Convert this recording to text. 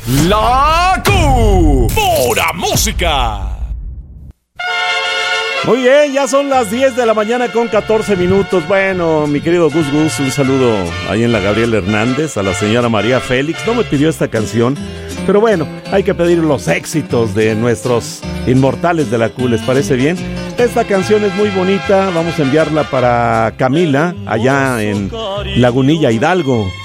La Pura Música. Muy bien, ya son las 10 de la mañana con 14 minutos. Bueno, mi querido Gus Gus, un saludo ahí en la Gabriel Hernández, a la señora María Félix. No me pidió esta canción, pero bueno, hay que pedir los éxitos de nuestros inmortales de la Q, ¿les parece bien? Esta canción es muy bonita, vamos a enviarla para Camila, allá en Lagunilla, Hidalgo.